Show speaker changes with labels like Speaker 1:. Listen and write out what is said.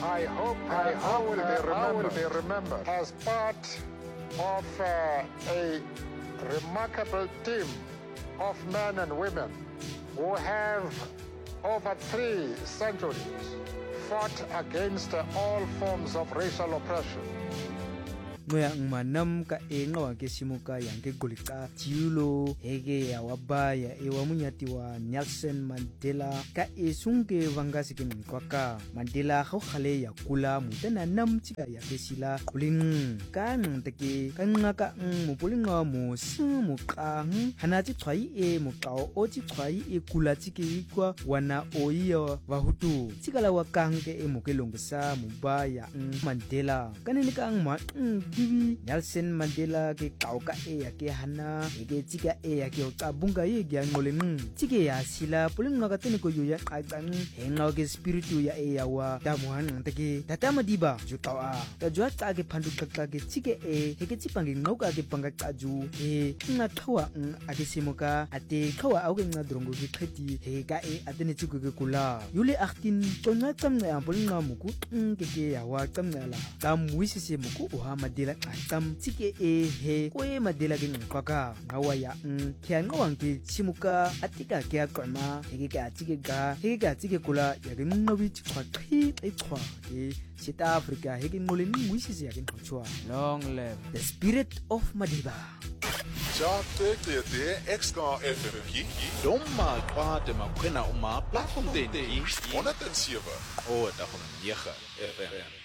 Speaker 1: I hope I will be remembered as part of a remarkable team of men and women who have over 3 centuries fought against all forms of racial oppression.
Speaker 2: Ngoya manam ka enga ke simuka yang ke golika jiulo hege ya wabaya e wamunyati wa Nelson Mandela ka esunke wangasi ke mkwaka Mandela kho khale ya kula mutana nam chika ya ke sila kuling kan take kan ngaka mupulinga mo sumu kang hanachi chwai e mukao ochi chwai e kula chike kwa wana oiya wahutu chikala wakang ke e mukelongsa mubaya Mandela kanini kang ma Kiwi Nelson Mandela ke kauka e ya ke hana ke chika e ya ke kabunga ye gya ngoleng chike ya sila pulinga ka tene ko yuya qaqang henga ke spiritu ya e ya wa damuhan take tatama diba jutawa ta jwa ta ke phandu khakka ke chike e ke chipangi ngauka ke panga kaju e na thawa ake simuka ate khawa au ke ngadrongo ke khati he ka e atene chiku ke kula yule aktin tonga tsamna ya pulinga muku ke ya wa tsamna la tam wisise muku oha Mandela atam chike e he koe Mandela ke ngqaka ngawaya kya ngawang ke simuka atika ke akoma he ke chike kula ya ke ngawi chwa thi chwa ke South Africa he ke ngoleng wisise ya ke ngchwa long live the spirit of Madiba.
Speaker 3: Chate te extra FM Doma kwate makwena uma platform deni 107 o ta 9 FM